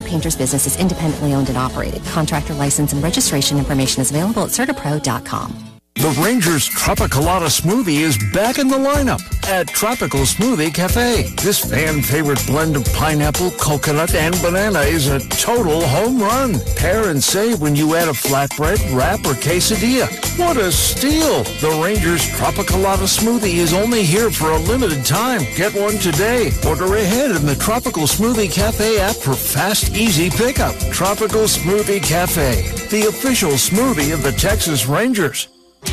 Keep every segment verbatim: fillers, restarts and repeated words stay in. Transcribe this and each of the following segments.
Painters business is independently owned and operated. Contractor license and registration information is available at certapro dot com. The Rangers Tropicolata Smoothie is back in the lineup at Tropical Smoothie Cafe. This fan-favorite blend of pineapple, coconut, and banana is a total home run. Pair and save when you add a flatbread, wrap, or quesadilla. What a steal! The Rangers Tropicolata Smoothie is only here for a limited time. Get one today. Order ahead in the Tropical Smoothie Cafe app for fast, easy pickup. Tropical Smoothie Cafe, the official smoothie of the Texas Rangers.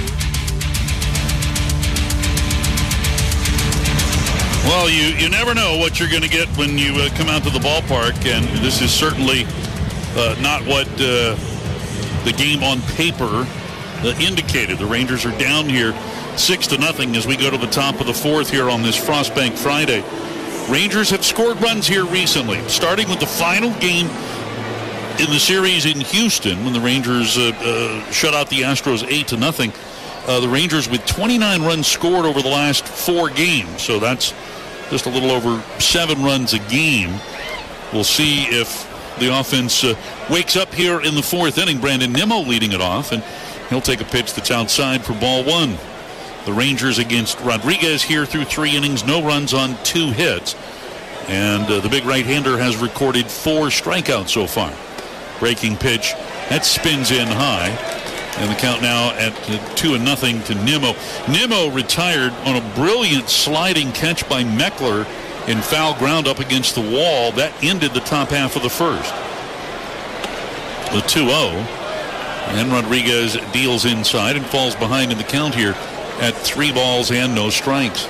Well, you, you never know what you're going to get when you uh, come out to the ballpark, and this is certainly uh, not what uh, the game on paper uh, indicated. The Rangers are down here six to nothing as we go to the top of the fourth here on this Frostbank Friday. Rangers have scored runs here recently, starting with the final game in the series in Houston when the Rangers uh, uh, shut out the Astros eight to nothing. Uh, the Rangers with twenty-nine runs scored over the last four games, so that's just a little over seven runs a game. We'll see if the offense uh, wakes up here in the fourth inning. Brandon Nimmo leading it off, and he'll take a pitch that's outside for ball one. The Rangers against Rodriguez here through three innings, no runs on two hits. And uh, the big right-hander has recorded four strikeouts so far. Breaking pitch, that spins in high. And the count now at two and nothing to Nimmo. Nimmo retired on a brilliant sliding catch by Meckler in foul ground up against the wall. That ended the top half of the first. The two oh. And Rodriguez deals inside and falls behind in the count here at three balls and no strikes.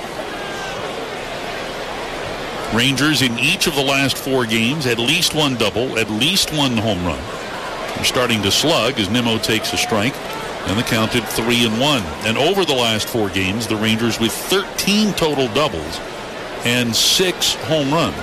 Rangers in each of the last four games, at least one double, at least one home run. They're starting to slug as Nimmo takes a strike, and the count at three and one. And over the last four games, the Rangers with thirteen total doubles and six home runs.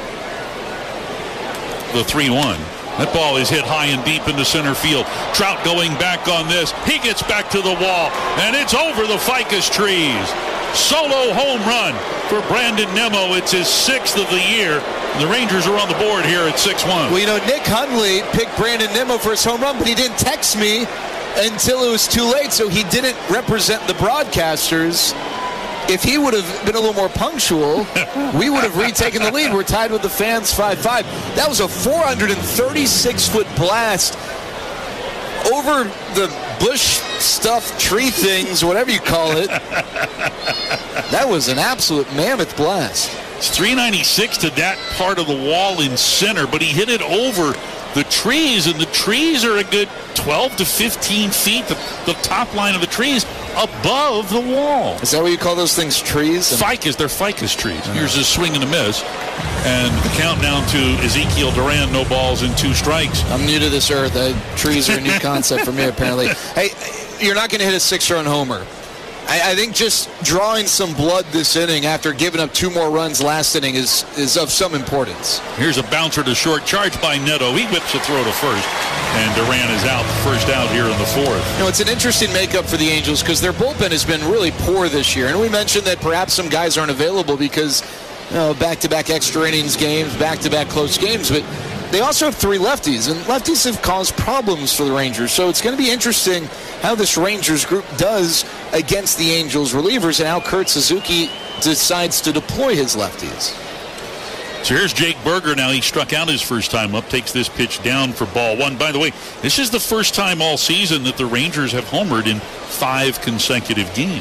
The three one. That ball is hit high and deep into center field. Trout going back on this. He gets back to the wall, and it's over the ficus trees. Solo home run for Brandon Nimmo. It's his sixth of the year. The Rangers are on the board here at six one. Well, you know, Nick Hundley picked Brandon Nimmo for his home run, but he didn't text me until it was too late, so he didn't represent the broadcasters. If he would have been a little more punctual, we would have retaken the lead. We're tied with the fans five five. That was a four hundred thirty-six foot blast over the bush-stuffed tree things, whatever you call it. That was an absolute mammoth blast. It's three ninety-six to that part of the wall in center, but he hit it over the trees, and the trees are a good twelve to fifteen feet, the, the top line of the trees, above the wall. Is that what you call those things, trees? Ficus, they're ficus trees. Uh-huh. Here's a swing and a miss. And the count down to Ezekiel Duran, no balls and two strikes. I'm new to this earth. Uh, trees are a new concept for me, apparently. Hey, you're not going to hit a six-run homer. I, I think just drawing some blood this inning after giving up two more runs last inning is, is of some importance. Here's a bouncer to short, charged by Neto. He whips a throw to first, and Duran is out, first out here in the fourth. You know, it's an interesting makeup for the Angels because their bullpen has been really poor this year. And we mentioned that perhaps some guys aren't available because, you know, back-to-back extra innings games, back-to-back close games, but they also have three lefties, and lefties have caused problems for the Rangers. So it's going to be interesting how this Rangers group does against the Angels relievers and how Kurt Suzuki decides to deploy his lefties. So here's Jake Berger now. He struck out his first time up, takes this pitch down for ball one. By the way, this is the first time all season that the Rangers have homered in five consecutive games.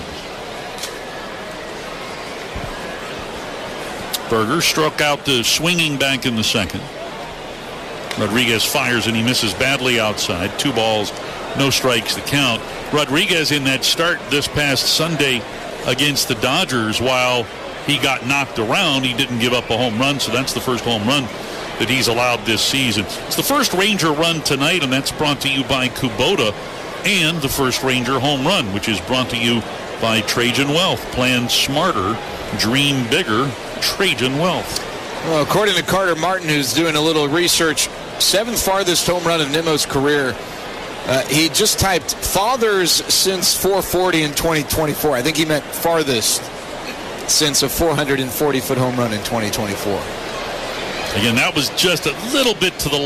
Berger struck out the swinging back in the second. Rodriguez fires and he misses badly outside. Two balls, no strikes to count. Rodriguez in that start this past Sunday against the Dodgers, while he got knocked around, he didn't give up a home run, so that's the first home run that he's allowed this season. It's the first Ranger run tonight, and that's brought to you by Kubota, and the first Ranger home run, which is brought to you by Trajan Wealth. Plan smarter, dream bigger, Trajan Wealth. Well, according to Carter Martin, who's doing a little research, seventh farthest home run of Nimmo's career. Uh, he just typed fathers since four forty in twenty twenty-four. I think he meant farthest since a four hundred forty foot home run in twenty twenty-four. Again, that was just a little bit to the